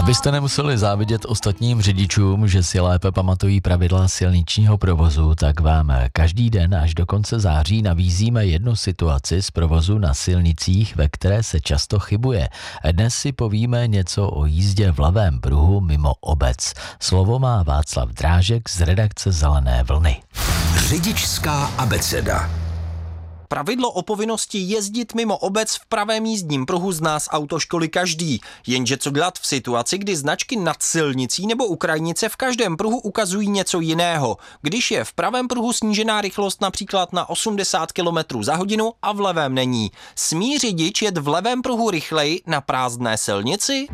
Abyste nemuseli závidět ostatním řidičům, že si lépe pamatují pravidla silničního provozu, tak vám každý den až do konce září nabízíme jednu situaci z provozu na silnicích, ve které se často chybuje. Dnes si povíme něco o jízdě v levém pruhu mimo obec. Slovo má Václav Drážek z redakce Zelené vlny. Řidičská abeceda. Pravidlo o povinnosti jezdit mimo obec v pravém jízdním pruhu zná z autoškoly každý. Jenže co dělat v situaci, kdy značky nad silnicí nebo u krajnice v každém pruhu ukazují něco jiného. Když je v pravém pruhu snížená rychlost například na 80 km za hodinu a v levém není. Smí řidič jet v levém pruhu rychleji na prázdné silnici?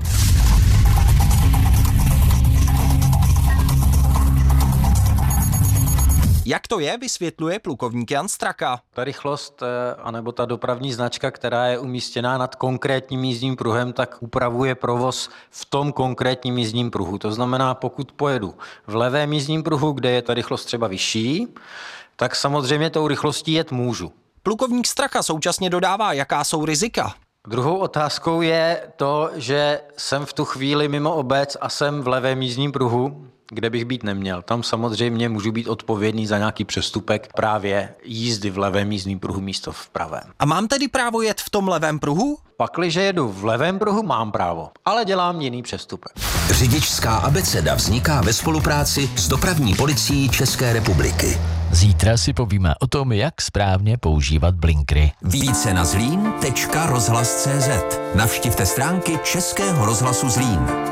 Jak to je, vysvětluje plukovník Jan Straka. Ta rychlost anebo ta dopravní značka, která je umístěná nad konkrétním jízdním pruhem, tak upravuje provoz v tom konkrétním jízdním pruhu. To znamená, pokud pojedu v levém jízdním pruhu, kde je ta rychlost třeba vyšší, tak samozřejmě tou rychlostí jet můžu. Plukovník Straka současně dodává, jaká jsou rizika. Druhou otázkou je to, že jsem v tu chvíli mimo obec a jsem v levém jízdním pruhu, kde bych být neměl. Tam samozřejmě můžu být odpovědný za nějaký přestupek právě jízdy v levém jízdním pruhu místo v pravém. A mám tedy právo jet v tom levém pruhu? Pakliže jedu v levém pruhu, mám právo, ale dělám jiný přestupek. Řidičská abeceda vzniká ve spolupráci s dopravní policií České republiky. Zítra si povíme o tom, jak správně používat blinkry. Více na zlín.rozhlas.cz. Navštivte stránky Českého rozhlasu Zlín.